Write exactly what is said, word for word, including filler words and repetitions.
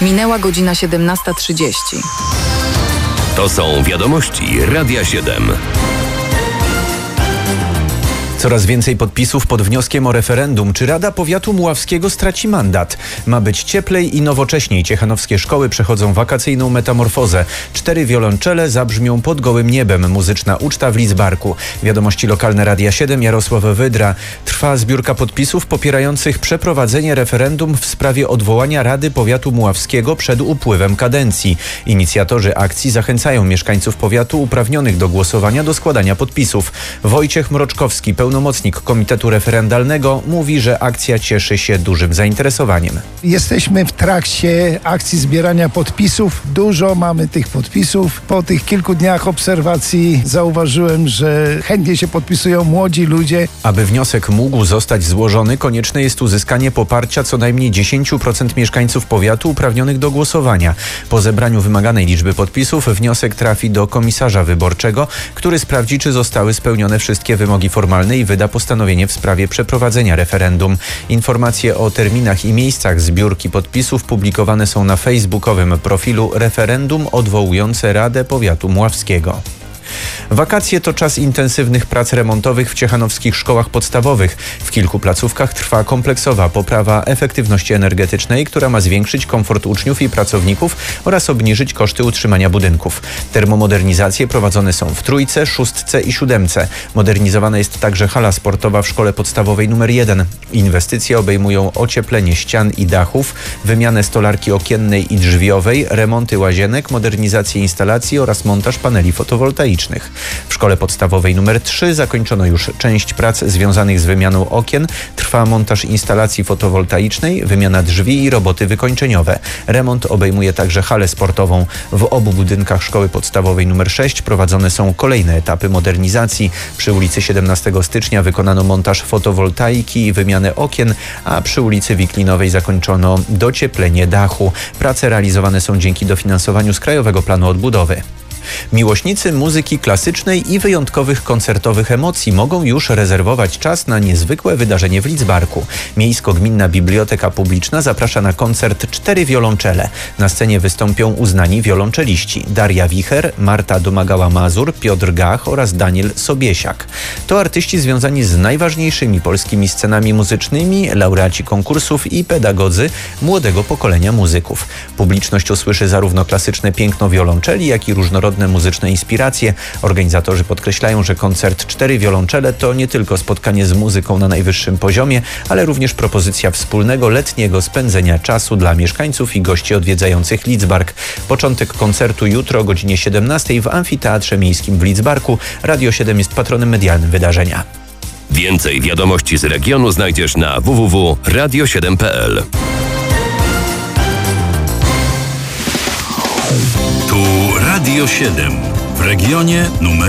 Minęła godzina siedemnasta trzydzieści. To są wiadomości Radia siedem. Coraz więcej podpisów pod wnioskiem o referendum, czy Rada Powiatu Mławskiego straci mandat. Ma być cieplej i nowocześniej. Ciechanowskie szkoły przechodzą wakacyjną metamorfozę. Cztery wiolonczele zabrzmią pod gołym niebem. Muzyczna uczta w Lidzbarku. Wiadomości lokalne Radia siedem, Jarosław Wydra. Trwa zbiórka podpisów popierających przeprowadzenie referendum w sprawie odwołania Rady Powiatu Mławskiego przed upływem kadencji. Inicjatorzy akcji zachęcają mieszkańców powiatu uprawnionych do głosowania do składania podpisów. Wojciech Mroczkowski, pełnomocnik Komitetu Referendalnego, mówi, że akcja cieszy się dużym zainteresowaniem. Jesteśmy w trakcie akcji zbierania podpisów. Dużo mamy tych podpisów. Po tych kilku dniach obserwacji zauważyłem, że chętnie się podpisują młodzi ludzie. Aby wniosek mógł zostać złożony, konieczne jest uzyskanie poparcia co najmniej dziesięć procent mieszkańców powiatu uprawnionych do głosowania. Po zebraniu wymaganej liczby podpisów wniosek trafi do komisarza wyborczego, który sprawdzi, czy zostały spełnione wszystkie wymogi formalne i wyda postanowienie w sprawie przeprowadzenia referendum. Informacje o terminach i miejscach zbiórki podpisów publikowane są na facebookowym profilu Referendum odwołujące Radę Powiatu Mławskiego. Wakacje to czas intensywnych prac remontowych w ciechanowskich szkołach podstawowych. W kilku placówkach trwa kompleksowa poprawa efektywności energetycznej, która ma zwiększyć komfort uczniów i pracowników oraz obniżyć koszty utrzymania budynków. Termomodernizacje prowadzone są w Trójce, Szóstce i Siódemce. Modernizowana jest także hala sportowa w szkole podstawowej numer jeden. Inwestycje obejmują ocieplenie ścian i dachów, wymianę stolarki okiennej i drzwiowej, remonty łazienek, modernizację instalacji oraz montaż paneli fotowoltaicznych. W szkole podstawowej numer trzy zakończono już część prac związanych z wymianą okien. Trwa montaż instalacji fotowoltaicznej, wymiana drzwi i roboty wykończeniowe. Remont obejmuje także halę sportową. W obu budynkach szkoły podstawowej numer sześć prowadzone są kolejne etapy modernizacji. Przy ulicy siedemnastego stycznia wykonano montaż fotowoltaiki i wymianę okien, a przy ulicy Wiklinowej zakończono docieplenie dachu. Prace realizowane są dzięki dofinansowaniu z Krajowego Planu Odbudowy. Miłośnicy muzyki klasycznej i wyjątkowych koncertowych emocji mogą już rezerwować czas na niezwykłe wydarzenie w Lidzbarku. Miejsko-Gminna Biblioteka Publiczna zaprasza na koncert Cztery wiolonczele. Na scenie wystąpią uznani wiolonczeliści: Daria Wicher, Marta Domagała-Mazur, Piotr Gach oraz Daniel Sobiesiak. To artyści związani z najważniejszymi polskimi scenami muzycznymi, laureaci konkursów i pedagodzy młodego pokolenia muzyków. Publiczność usłyszy zarówno klasyczne piękno wiolonczeli, jak i różnorodne muzyczne inspiracje. Organizatorzy podkreślają, że koncert Cztery wiolonczele to nie tylko spotkanie z muzyką na najwyższym poziomie, ale również propozycja wspólnego letniego spędzenia czasu dla mieszkańców i gości odwiedzających Lidzbark. Początek koncertu jutro o godzinie siedemnastej w Amfiteatrze Miejskim w Lidzbarku. Radio siedem jest patronem medialnym wydarzenia. Więcej wiadomości z regionu znajdziesz na w w w kropka radio siedem kropka p l. Tu Radio siedem w regionie numer